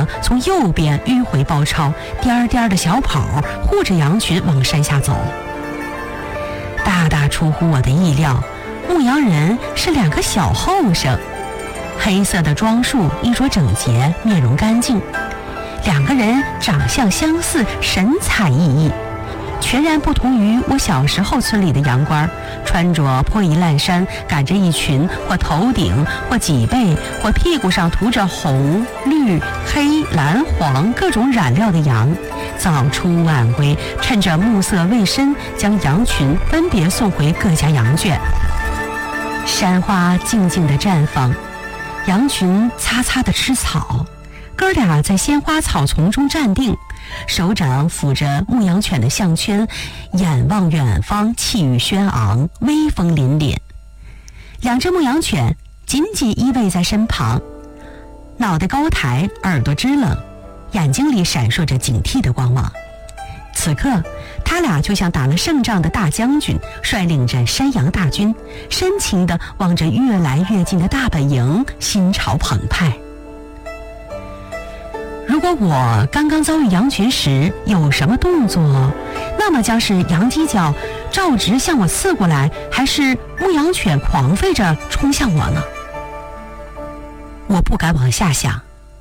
的从右边迂回包抄，颠颠的小跑护着羊群往山下走。大大出乎我的意料，牧羊人是2个小后生，黑色的装束，衣着整洁，面容干净。2个人长相相似，神采奕奕，全然不同于我小时候村里的羊倌，穿着破衣烂衫，赶着一群或头顶或脊背或屁股上涂着红绿黑蓝黄各种染料的羊，早出晚归，趁着暮色未深，将羊群分别送回各家羊圈。山花静静地绽放，羊群擦擦地吃草，哥俩在鲜花草丛中站定，手掌抚着牧羊犬的项圈，眼望远方，气宇轩昂，威风凛凛。2只牧羊犬紧紧依偎在身旁，脑袋高抬，耳朵支棱，眼睛里闪烁着警惕的光芒。此刻他俩就像打了胜仗的大将军，率领着山羊大军，深情地望着越来越近的大本营，心潮澎湃。如果我刚刚遭遇羊群时有什么动作，那么将是羊犄角照直向我刺过来，还是牧羊犬狂吠着冲向我呢？我不敢往下想。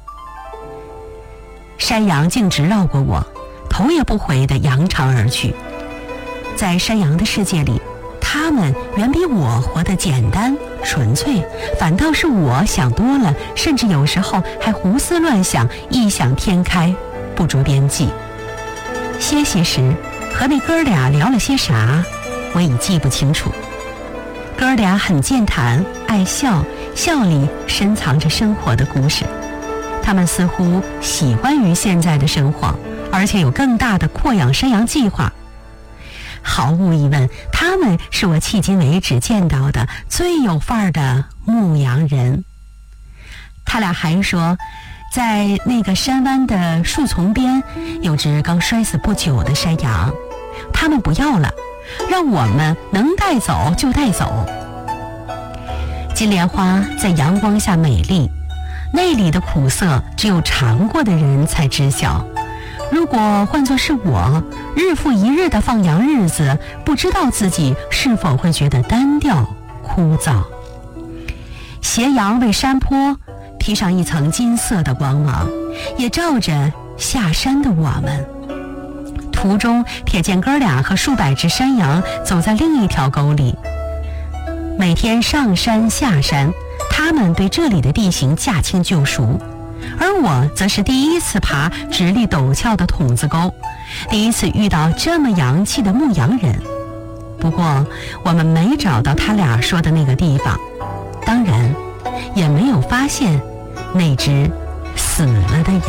山羊径直绕过我，头也不回地扬长而去。在山羊的世界里，他们远比我活得简单纯粹，反倒是我想多了，甚至有时候还胡思乱想，异想天开，不着边际。歇息时和那哥俩聊了些啥，我已记不清楚。哥俩很健谈，爱笑，笑里深藏着生活的故事。他们似乎喜欢于现在的生活，而且有更大的扩养山羊计划。毫无疑问，他们是我迄今为止见到的最有范儿的牧羊人。他俩还说，在那个山湾的树丛边有只刚摔死不久的山羊，他们不要了，让我们能带走就带走。金莲花在阳光下美丽，那里的苦涩只有尝过的人才知晓。如果换作是我，日复一日的放羊日子，不知道自己是否会觉得单调枯燥。斜阳为山坡披上一层金色的光芒，也照着下山的我们。途中瞥见哥俩和数百只山羊走在另一条沟里。每天上山下山，他们对这里的地形驾轻就熟，而我则是第一次爬直立陡峭的筒子沟，第一次遇到这么洋气的牧羊人。不过我们没找到他俩说的那个地方，当然也没有发现那只死了的羊。